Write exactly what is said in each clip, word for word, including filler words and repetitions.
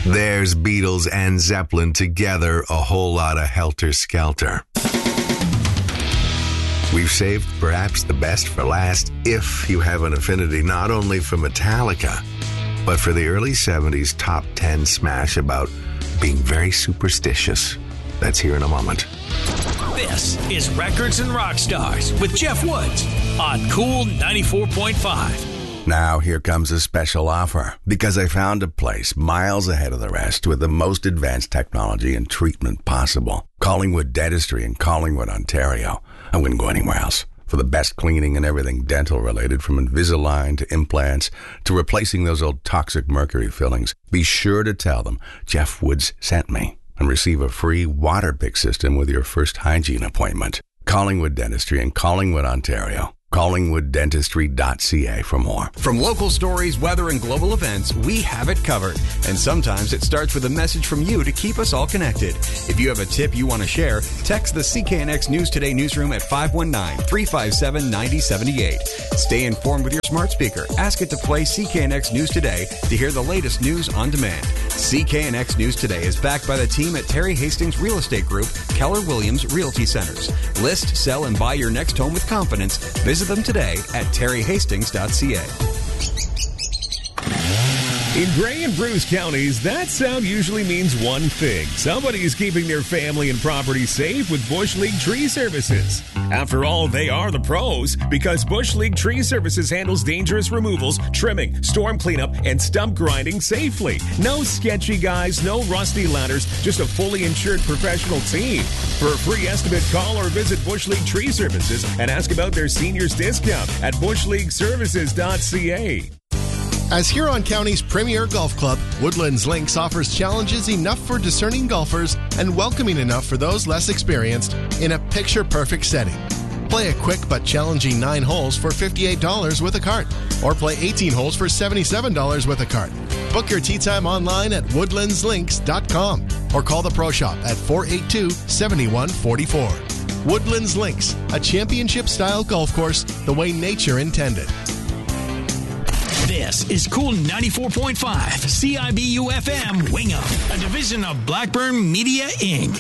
There's Beatles and Zeppelin together, a whole lot of helter-skelter. We've saved perhaps the best for last if you have an affinity not only for Metallica, but for the early seventies top ten smash about being very superstitious. That's here in a moment. This is Records and Rock Stars with Jeff Woods on Cool ninety-four point five. Now here comes a special offer, because I found a place miles ahead of the rest with the most advanced technology and treatment possible. Collingwood Dentistry in Collingwood, Ontario. I wouldn't go anywhere else. For the best cleaning and everything dental related, from Invisalign to implants to replacing those old toxic mercury fillings. Be sure to tell them Jeff Woods sent me and receive a free water pick system with your first hygiene appointment. Collingwood Dentistry in Collingwood, Ontario. collingwood dentistry dot c a for more. From local stories, weather, and global events, we have it covered. And sometimes it starts with a message from you to keep us all connected. If you have a tip you want to share, text the C K N X News Today newsroom at five one nine, three five seven, nine zero seven eight. Stay informed with your smart speaker. Ask it to play C K N X News Today to hear the latest news on demand. C K N X News Today is backed by the team at Terry Hastings Real Estate Group, Keller Williams Realty Centers. List, sell, and buy your next home with confidence. Visit them today at terry hastings dot c a. In Gray and Bruce counties, that sound usually means one thing. Somebody is keeping their family and property safe with Bush League Tree Services. After all, they are the pros, because Bush League Tree Services handles dangerous removals, trimming, storm cleanup, and stump grinding safely. No sketchy guys, no rusty ladders, just a fully insured professional team. For a free estimate, call or visit Bush League Tree Services and ask about their seniors discount at bush league services dot c a. As Huron County's premier golf club, Woodlands Links offers challenges enough for discerning golfers and welcoming enough for those less experienced in a picture-perfect setting. Play a quick but challenging nine holes for fifty-eight dollars with a cart, or play eighteen holes for seventy-seven dollars with a cart. Book your tee time online at woodlands links dot com or call the Pro Shop at four eight two, seven one four four. Woodlands Links, a championship-style golf course the way nature intended. This is Cool ninety-four point five, C I B U F M Wingham, a division of Blackburn Media, Incorporated.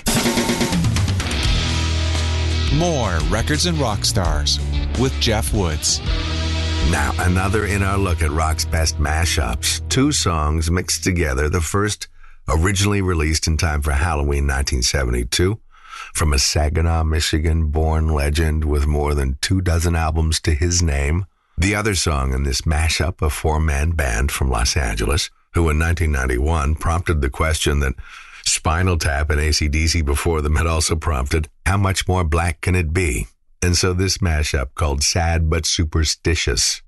More Records and Rock Stars with Jeff Woods. Now, another in our look at rock's best mashups. Two songs mixed together. The first, originally released in time for Halloween nineteen seventy-two, from a Saginaw, Michigan-born legend with more than two dozen albums to his name. The other song in this mashup, a four-man band from Los Angeles, who in nineteen ninety-one prompted the question that Spinal Tap and A C D C before them had also prompted, how much more black can it be? And so this mashup, called Sad But Superstitious,